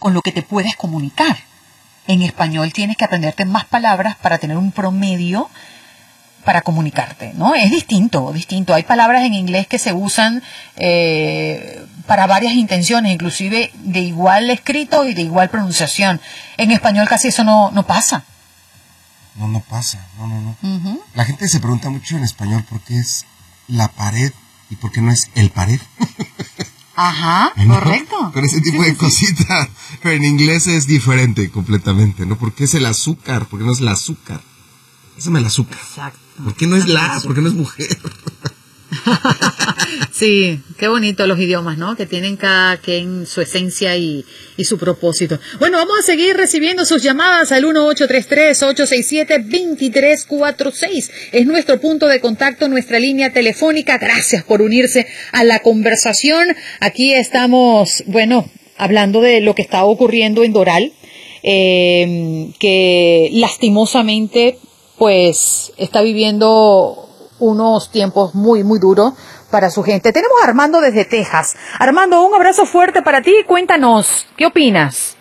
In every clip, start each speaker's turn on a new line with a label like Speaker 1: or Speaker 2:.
Speaker 1: con lo que te puedes comunicar. En español tienes que aprenderte más palabras para tener un promedio para comunicarte, ¿no? Es distinto. Hay palabras en inglés que se usan para varias intenciones, inclusive de igual escrito y de igual pronunciación. En español casi eso no pasa.
Speaker 2: No pasa, no. Uh-huh. La gente se pregunta mucho en español por qué es la pared y por qué no es el pared.
Speaker 1: Ajá,
Speaker 2: ¿no?
Speaker 1: Correcto.
Speaker 2: Con ese tipo de cositas. Pero en inglés es diferente completamente, ¿no? ¿Por qué es el azúcar? ¿Por qué no es el azúcar? Pásame el azúcar.
Speaker 1: Exacto.
Speaker 2: ¿Por qué no es la? ¿Por qué no es mujer?
Speaker 1: Sí, qué bonito los idiomas, ¿no? Que tienen cada quien su esencia y su propósito. Bueno, vamos a seguir recibiendo sus llamadas al 1-833-867-2346. Es nuestro punto de contacto, nuestra línea telefónica. Gracias por unirse a la conversación. Aquí estamos, hablando de lo que está ocurriendo en Doral, que lastimosamente, pues, está viviendo unos tiempos muy, muy duros para su gente. Tenemos a Armando desde Texas. Armando, un abrazo fuerte para ti. Cuéntanos, ¿qué opinas?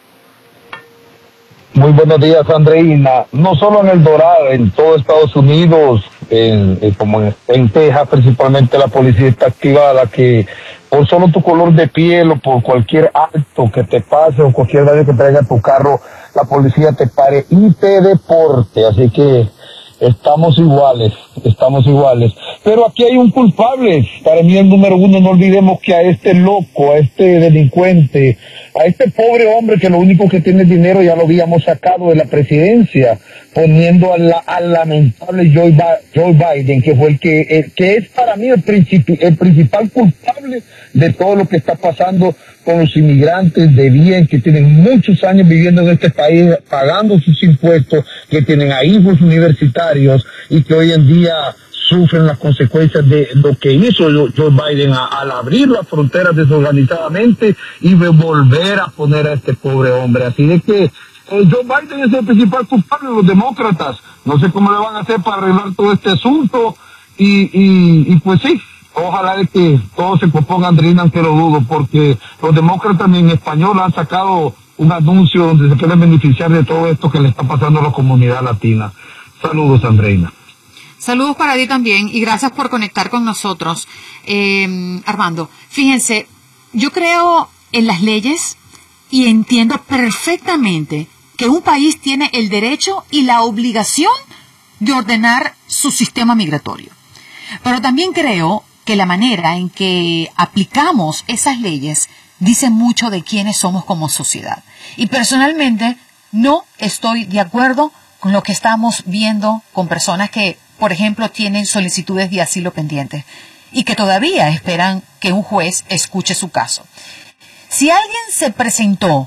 Speaker 3: Muy buenos días, Andreina. No solo en el Doral, en todo Estados Unidos, como en Texas, principalmente la policía está activada, que por solo tu color de piel o por cualquier acto que te pase o cualquier daño que traiga tu carro, la policía te pare y te deporte. Así que estamos iguales. Pero aquí hay un culpable. Para mí el número uno, no olvidemos que a este loco, a este delincuente, a este pobre hombre que lo único que tiene es dinero, ya lo habíamos sacado de la presidencia, poniendo al lamentable Joe Biden, que fue que es para mí el principal culpable de todo lo que está pasando con los inmigrantes de bien, que tienen muchos años viviendo en este país, pagando sus impuestos, que tienen a hijos universitarios y que hoy en día sufren las consecuencias de lo que hizo Joe Biden al abrir las fronteras desorganizadamente y volver a poner a este pobre hombre. Así de que Joe Biden es el principal culpable de los demócratas. No sé cómo le van a hacer para arreglar todo este asunto y pues sí. Ojalá de que todos se compongan, Andreina, aunque lo dudo, porque los demócratas en español han sacado un anuncio donde se quieren beneficiar de todo esto que le está pasando a la comunidad latina. Saludos, Andreina.
Speaker 1: Saludos para ti también y gracias por conectar con nosotros. Armando, fíjense, yo creo en las leyes y entiendo perfectamente que un país tiene el derecho y la obligación de ordenar su sistema migratorio. Pero también creo que la manera en que aplicamos esas leyes dice mucho de quiénes somos como sociedad. Y personalmente no estoy de acuerdo con lo que estamos viendo con personas que, por ejemplo, tienen solicitudes de asilo pendientes y que todavía esperan que un juez escuche su caso. Si alguien se presentó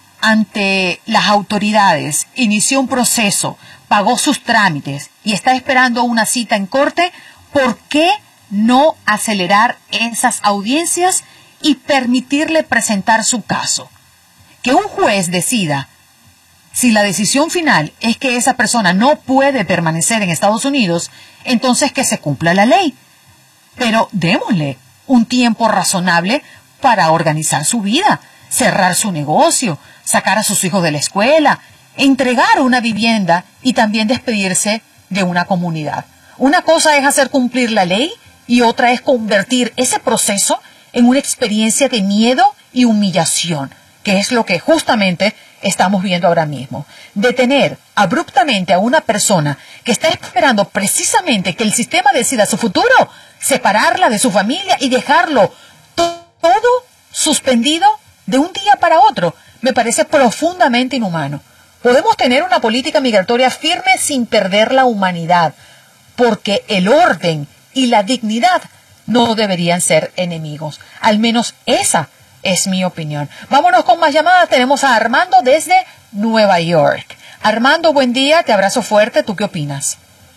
Speaker 1: ante las autoridades, inició un proceso, pagó sus trámites y está esperando una cita en corte, ¿por qué no acelerar esas audiencias y permitirle presentar su caso? Que un juez decida si la decisión final es que esa persona no puede permanecer en Estados Unidos, entonces que se cumpla la ley. Pero démosle un tiempo razonable para organizar su vida, cerrar su negocio, sacar a sus hijos de la escuela, entregar una vivienda y también despedirse de una comunidad. Una cosa es hacer cumplir la ley y otra es convertir ese proceso en una experiencia de miedo y humillación, que es lo que justamente estamos viendo ahora mismo. Detener abruptamente a una persona que está esperando precisamente que el sistema decida su futuro, separarla de su familia y dejarlo todo suspendido de un día para otro, me parece profundamente inhumano. Podemos tener una política migratoria firme sin perder la humanidad, porque el orden y la dignidad no deberían ser enemigos. Al menos esa es mi opinión. Vámonos con más llamadas. Tenemos a Armando desde Nueva York. Armando, buen día, te abrazo fuerte. ¿Tú qué opinas?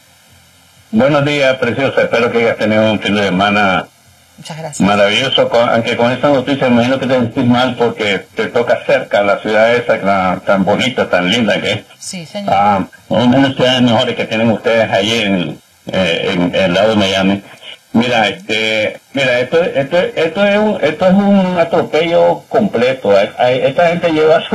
Speaker 4: Buenos días, preciosa. Espero que hayas tenido un fin de semana
Speaker 1: Muchas gracias.
Speaker 4: Maravilloso, aunque con esta noticia me imagino que te sentís mal porque te toca cerca la ciudad esa tan bonita, tan linda que es.
Speaker 1: Sí, señor.
Speaker 4: Una de las ciudades mejores que tienen ustedes ahí en el lado de Miami. Mira, esto es un atropello completo. Esta gente lleva